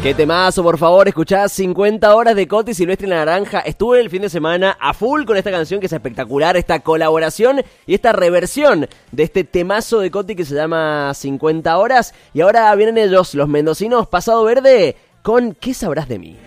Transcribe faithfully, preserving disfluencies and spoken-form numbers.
Qué temazo, por favor, escuchás cincuenta horas de Coti, Silvestre y La Naranja. Estuve el fin de semana a full con esta canción que es espectacular, esta colaboración y esta reversión de este temazo de Coti que se llama cincuenta horas. Y ahora vienen ellos, los mendocinos Pasado Verde, con ¿Qué sabrás de mí?